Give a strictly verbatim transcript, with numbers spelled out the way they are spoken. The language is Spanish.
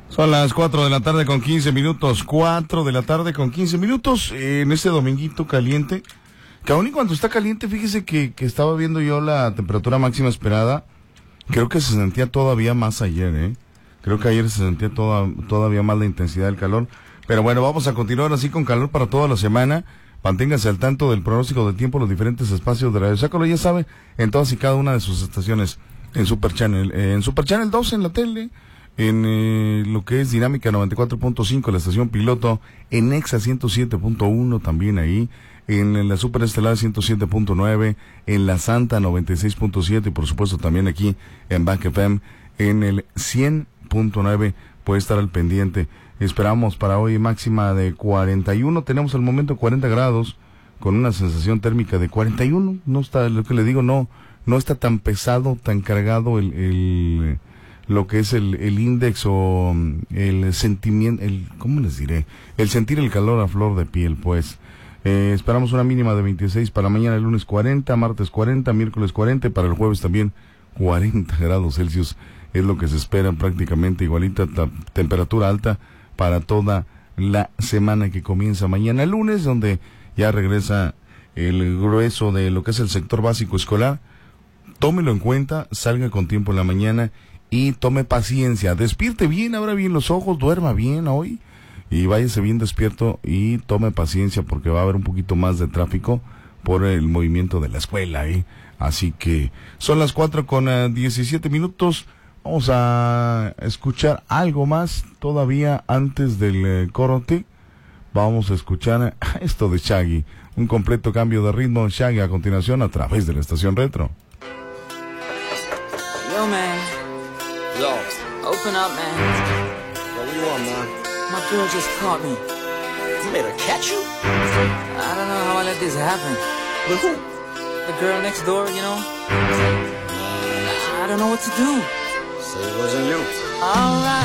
Son las cuatro de la tarde con quince minutos, cuatro de la tarde con quince minutos en este dominguito caliente, que aún y cuando está caliente, fíjese que, que estaba viendo yo la temperatura máxima esperada, creo que se sentía todavía más ayer, ¿eh? Creo que ayer se sentía toda, todavía más la intensidad del calor, pero bueno, vamos a continuar así con calor para toda la semana. Manténgase al tanto del pronóstico del tiempo en los diferentes espacios de Radio Sácalo, ya sabe, en todas y cada una de sus estaciones, en Super Channel, eh, en Super Channel dos en la tele, en eh, lo que es Dinámica noventa y cuatro punto cinco, la estación piloto, en Exa ciento siete punto uno también ahí, en la Super Estelar ciento siete punto nueve, en la Santa noventa y seis punto siete y por supuesto también aquí en Back F M en el cien punto nueve, puede estar al pendiente. Esperamos para hoy máxima de cuarenta y uno, tenemos al momento cuarenta grados, con una sensación térmica de cuarenta y uno, no está, lo que le digo, no, no está tan pesado, tan cargado el, el lo que es el, el índice o el sentimiento, el, ¿cómo les diré? El sentir el calor a flor de piel, pues. Eh, esperamos una mínima de veintiséis para mañana, el lunes cuarenta, martes cuarenta, miércoles cuarenta, y para el jueves también cuarenta grados Celsius, es lo que se espera, prácticamente igualita, ta, temperatura alta para toda la semana que comienza mañana lunes, donde ya regresa el grueso de lo que es el sector básico escolar. Tómelo en cuenta, salga con tiempo en la mañana y tome paciencia, despierte bien, abra bien los ojos, duerma bien hoy y váyase bien despierto y tome paciencia porque va a haber un poquito más de tráfico por el movimiento de la escuela, ¿eh? Así que son las cuatro con diecisiete minutos, vamos a escuchar algo más todavía antes del eh, corte. Vamos a escuchar esto de Shaggy, un completo cambio de ritmo. Shaggy a continuación a través de la estación retro. Yo, man. Yo. Open up, man. What do you want, man? My girl just caught me. You made her catch you? I don't know how I let this happen. With who? The girl next door, you know? I don't know what to do. Say it wasn't you. Alright.